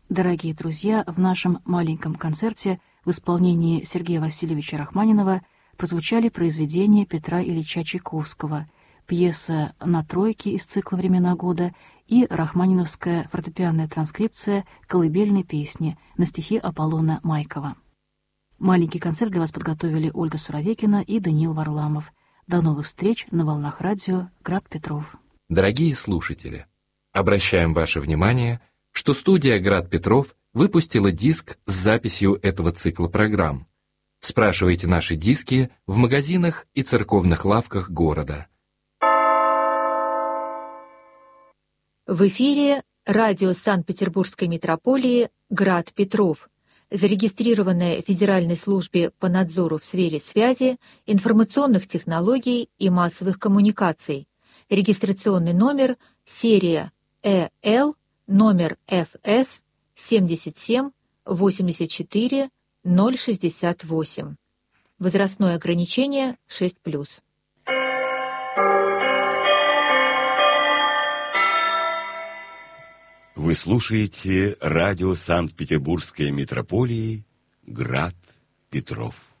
Дорогие друзья, в нашем маленьком концерте в исполнении Сергея Васильевича Рахманинова прозвучали произведения Петра Ильича Чайковского, пьеса «На тройке» из цикла «Времена года» и рахманиновская фортепианная транскрипция колыбельной песни на стихи Аполлона Майкова. Маленький концерт для вас подготовили Ольга Суровекина и Даниил Варламов. До новых встреч на волнах радио «Град Петров». Дорогие слушатели, обращаем ваше внимание, что студия «Град Петров» выпустила диск с записью этого цикла программ. Спрашивайте наши диски в магазинах и церковных лавках города. В эфире радио Санкт-Петербургской митрополии «Град Петров», зарегистрированное в Федеральной службе по надзору в сфере связи, информационных технологий и массовых коммуникаций. Регистрационный номер серия ЭЛ, номер ФС 77 84 068. Возрастное ограничение 6+. Вы слушаете радио Санкт-Петербургской митрополии «Град Петров».